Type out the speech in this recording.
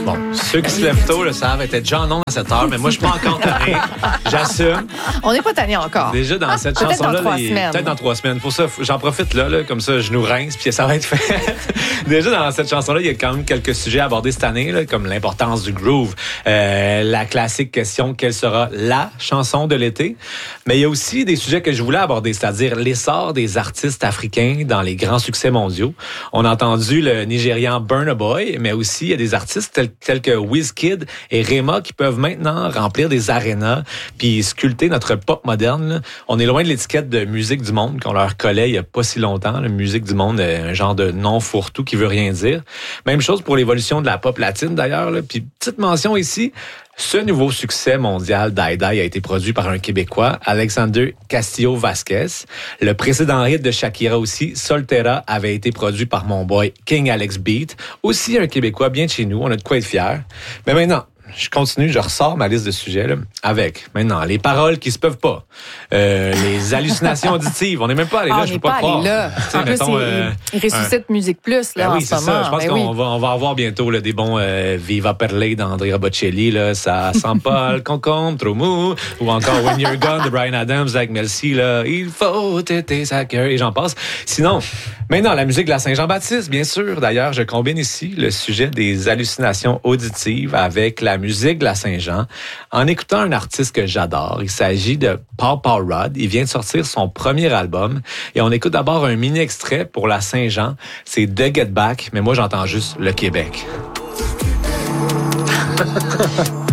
Bon, ceux qui se lèvent tôt le savent, était déjà en ondes à 7 heures, mais moi, je suis pas encore tanné. J'assume. On n'est pas tanné encore. Déjà dans cette Peut-être chanson-là, dans 3 semaines. Peut-être dans 3 semaines. Pour ça, j'en profite là, comme ça, je nous rince, puis ça va être fait. Déjà dans cette chanson-là, il y a quand même quelques sujets à aborder cette année, là, comme l'importance du groove, la classique question quelle sera la chanson de l'été. Mais il y a aussi des sujets que je voulais aborder, c'est-à-dire l'essor des artistes africains dans les grands succès mondiaux. On a entendu le Nigérian Burna Boy, mais aussi il y a des artistes tels que Wizkid et Rema qui peuvent maintenant remplir des arénas puis sculpter notre pop moderne. Là. On est loin de l'étiquette de musique du monde qu'on leur collait il y a pas si longtemps. La musique du monde, un genre de nom fourre-tout qui veut rien dire. Même chose pour l'évolution de la pop latine d'ailleurs. Là. Puis petite mention ici, ce nouveau succès mondial d'Aïe Aïe a été produit par un Québécois, Alexander Castillo-Vasquez. Le précédent hit de Shakira aussi, Soltera, avait été produit par mon boy King Alex Beat. Aussi un Québécois bien de chez nous, on a de quoi être fiers. Mais maintenant, je continue, je ressors ma liste de sujets là, avec maintenant les paroles qui se peuvent pas, les hallucinations auditives. On n'est même pas allé là, je peux pas croire. Là. En plus, il ressuscite Musique Plus là, oui, en ce moment. Ça. Je pense qu'on va avoir bientôt là, des bons Viva Perlé d'Andrea Bocelli. Là, ça sent pas le concombre trop mou. Ou encore When You're Gone de Bryan Adams avec Melcy. Là, il faut têter sa cœur et j'en passe. Sinon, maintenant, la musique de la Saint-Jean-Baptiste, bien sûr. D'ailleurs, je combine ici le sujet des hallucinations auditives avec la musique de la Saint-Jean en écoutant un artiste que j'adore. Il s'agit de Paul Rudd. Il vient de sortir son premier album et on écoute d'abord un mini extrait pour la Saint-Jean. C'est The Get Back, mais moi j'entends juste le Québec.